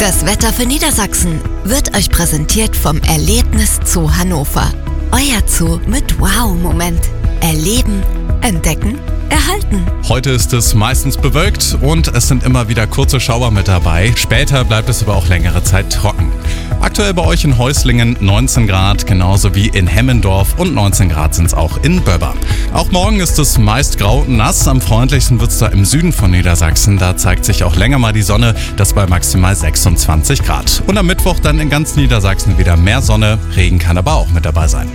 Das Wetter für Niedersachsen wird euch präsentiert vom Erlebnis Zoo Hannover. Euer Zoo mit Wow-Moment. Erleben, entdecken, erhalten. Heute ist es meistens bewölkt und es sind immer wieder kurze Schauer mit dabei. Später bleibt es aber auch längere Zeit trocken. Aktuell bei euch in Häuslingen 19 Grad, genauso wie in Hemmendorf, und 19 Grad sind es auch in Böber. Auch morgen ist es meist grau und nass. Am freundlichsten wird es da im Süden von Niedersachsen. Da zeigt sich auch länger mal die Sonne, das bei maximal 26 Grad. Und am Mittwoch dann in ganz Niedersachsen wieder mehr Sonne. Regen kann aber auch mit dabei sein.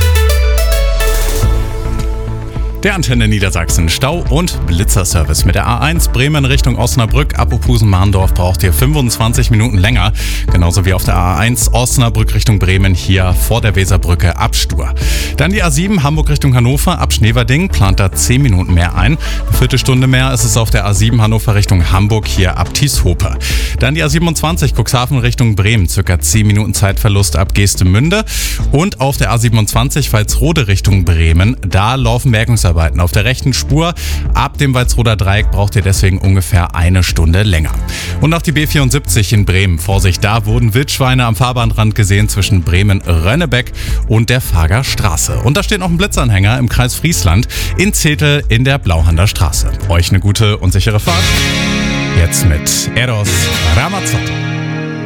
Der Antenne Niedersachsen Stau- und Blitzerservice. Mit der A1 Bremen Richtung Osnabrück ab Opusen-Mahndorf braucht ihr 25 Minuten länger. Genauso wie auf der A1 Osnabrück Richtung Bremen hier vor der Weserbrücke ab Stur. Dann die A7 Hamburg Richtung Hannover ab Schneverding, plant da 10 Minuten mehr ein. Eine Viertelstunde mehr ist es auf der A7 Hannover Richtung Hamburg hier ab Thieshope. Dann die A27 Cuxhaven Richtung Bremen, circa 10 Minuten Zeitverlust ab Geestemünde. Und auf der A27 Walsrode Richtung Bremen, da laufen Bergungsarbeiten auf der rechten Spur. Ab dem Walsroder Dreieck braucht ihr deswegen ungefähr eine Stunde länger. Und auch die B74 in Bremen. Vorsicht, da wurden Wildschweine am Fahrbahnrand gesehen zwischen Bremen-Rönnebeck und der Fager Straße. Und da steht noch ein Blitzanhänger im Kreis Friesland in Zetel in der Blauhander Straße. Euch eine gute und sichere Fahrt. Jetzt mit Eros Ramazzotti.